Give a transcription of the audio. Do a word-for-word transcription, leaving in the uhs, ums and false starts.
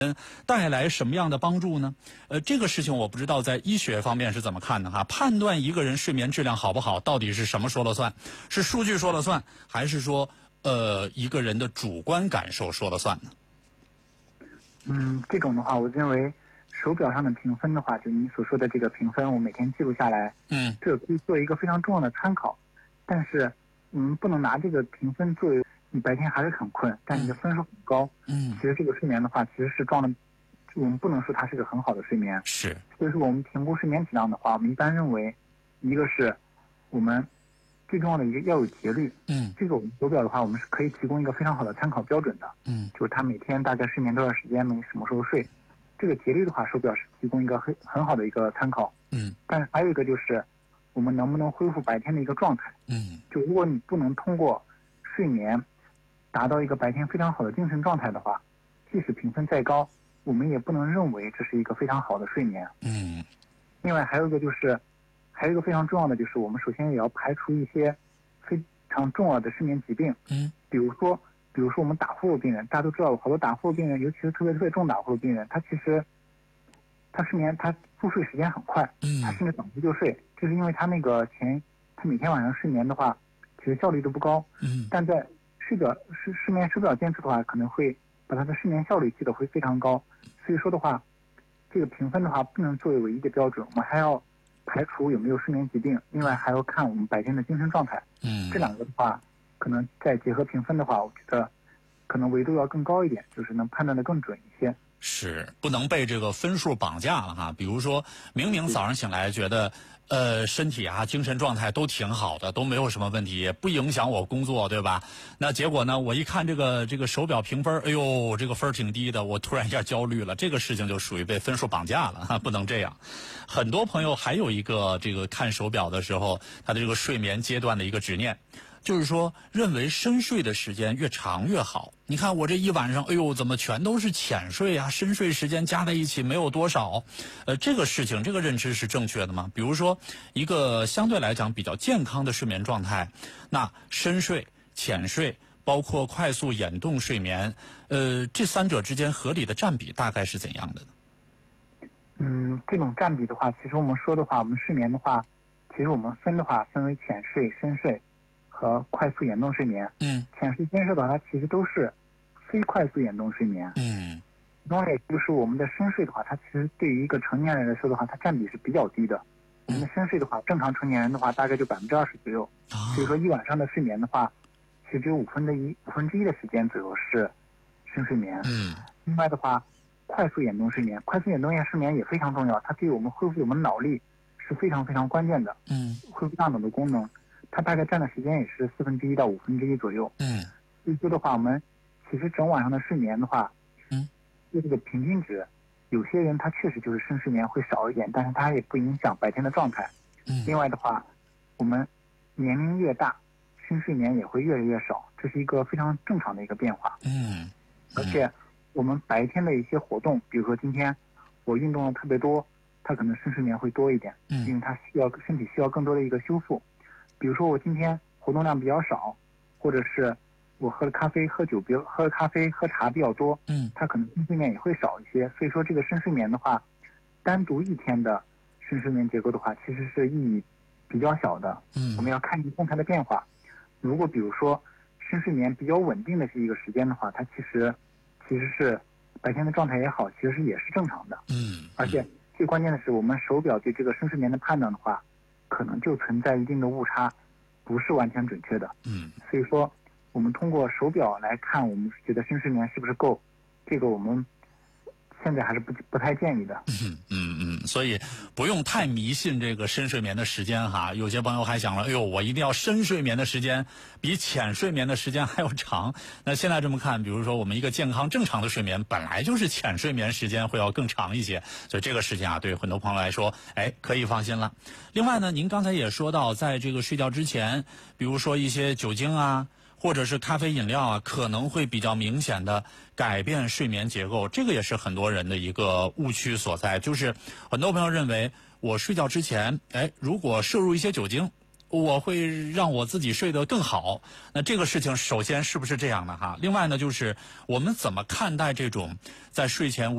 带来什么样的帮助呢？呃，这个事情我不知道在医学方面是怎么看的哈。判断一个人睡眠质量好不好，到底是什么说了算？是数据说了算，还是说呃一个人的主观感受说了算呢？ 嗯，这种的话，我认为手表上的评分的话，就你所说的这个评分，我每天记录下来， 嗯， 这可以做一个非常重要的参考。但是，嗯，不能拿这个评分作为你白天还是很困，但你的分数很高。 嗯， 其实这个睡眠的话，其实是撞的，我们不能说它是个很好的睡眠。 是， 所以说我们评估睡眠质量的话，我们一般认为，一个是我们最重要的一个要有节律。 嗯， 这个我们手表的话，我们是可以提供一个非常好的参考标准的。 嗯， 就是它每天大概睡眠多少时间，每什么时候睡，这个节律的话，手表是提供一个很很好的一个参考。 嗯， 但是还有一个就是，我们能不能恢复白天的一个状态？ 嗯， 就如果你不能通过睡眠达到一个白天非常好的精神状态的话，即使评分再高，我们也不能认为这是一个非常好的睡眠。 嗯， 另外还有一个就是，还有一个非常重要的就是，我们首先也要排除一些非常重要的睡眠疾病。 嗯， 比如说，比如说我们打呼噜病人，大家都知道，好多打呼噜病人，尤其是特别特别重打呼噜病人，他其实他睡眠他入睡时间很快， 嗯， 他甚至等级就睡，就是因为他那个前他每天晚上睡眠的话，其实效率都不高。 嗯， 但在睡表睡睡眠手表监测的话，可能会把他的睡眠效率记得会非常高。所以说的话，这个评分的话不能作为唯一的标准，我们还要排除有没有睡眠疾病，另外还要看我们白天的精神状态。 嗯， 这两个的话，可能再结合评分的话，我觉得可能维度要更高一点，就是能判断的更准一些。 是不能被这个分数绑架了哈。比如说明明早上醒来觉得呃身体啊精神状态都挺好的，都没有什么问题，也不影响我工作，对吧？那结果呢，我一看这个这个手表评分，哎呦这个分挺低的，我突然一下焦虑了，这个事情就属于被分数绑架了哈，不能这样。很多朋友还有一个这个看手表的时候，他的这个睡眠阶段的一个执念，就是说认为深睡的时间越长越好。你看我这一晚上，哎呦，怎么全都是浅睡啊？深睡时间加在一起没有多少。呃，这个事情，这个认知是正确的吗？比如说，一个相对来讲比较健康的睡眠状态，那深睡、浅睡，包括快速眼动睡眠，呃，这三者之间合理的占比大概是怎样的呢？ 嗯，这种占比的话，其实我们说的话，我们睡眠的话，其实我们分的话分为浅睡、深睡和快速眼动睡眠。 嗯， 浅睡、深睡的话，它其实都是非快速眼动睡眠。 嗯， 另外就是我们的深睡的话，它其实对于一个成年人来说的话，它占比是比较低的。我们的深睡的话，正常成年人的话，大概就百分之二十左右。所以说一晚上的睡眠的话，其实只有五分之一五分之一的时间左右是深睡眠。 嗯， 另外的话，快速眼动睡眠，快速眼动睡眠也非常重要，它对我们恢复我们脑力是非常非常关键的。 嗯， 恢复大脑的功能，它大概占的时间也是四分之一到五分之一左右。 嗯， 所以说的话，我们其实整晚上的睡眠的话， 嗯， 就这个平均值，有些人他确实就是深睡眠会少一点，但是他也不影响白天的状态。 嗯， 另外的话，我们年龄越大，深睡眠也会越来越少，这是一个非常正常的一个变化。 嗯， 而且我们白天的一些活动，比如说今天我运动的特别多，它可能深睡眠会多一点， 嗯， 因为它需要身体需要更多的一个修复。比如说我今天活动量比较少，或者是我喝了咖啡、喝酒，比如喝咖啡、喝茶比较多， 嗯， 它可能深睡眠也会少一些。所以说这个深睡眠的话，单独一天的深睡眠结构的话，其实是意义比较小的。 嗯， 我们要看一个动态的变化。如果比如说深睡眠比较稳定的是一个时间的话，它其实其实是白天的状态也好，其实是也是正常的。 嗯， 而且最关键的是，我们手表对这个深睡眠的判断的话，可能就存在一定的误差，不是完全准确的。 嗯， 所以说我们通过手表来看，我们觉得深睡眠是不是够，这个我们现在还是不不太建议的。 嗯嗯嗯，所以不用太迷信这个深睡眠的时间哈。有些朋友还想了，哎呦，我一定要深睡眠的时间比浅睡眠的时间还要长。那现在这么看，比如说我们一个健康正常的睡眠，本来就是浅睡眠时间会要更长一些，所以这个事情啊，对很多朋友来说，哎，可以放心了。另外呢，您刚才也说到，在这个睡觉之前，比如说一些酒精啊，或者是咖啡饮料啊，可能会比较明显的改变睡眠结构，这个也是很多人的一个误区所在。就是很多朋友认为，我睡觉之前，哎，如果摄入一些酒精， 我会让我自己睡得更好。那这个事情首先是不是这样的哈？另外呢，就是我们怎么看待这种在睡前